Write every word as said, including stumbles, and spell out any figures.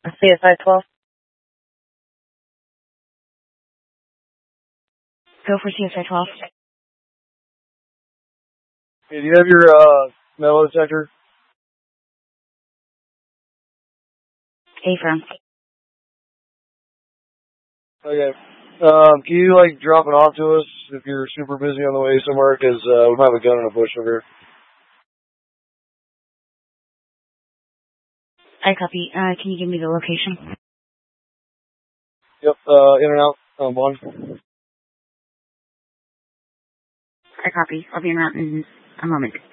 C S I twelve. Go for C S I twelve. Hey, do you have your uh, metal detector? A-firm. Okay. Um, can you, like, drop it off to us if you're super busy on the way somewhere? Because uh, we might have a gun in a bush over here. I copy. Uh, can you give me the location? Yep, uh, in and out, um, one. I copy. I'll be in route in a moment.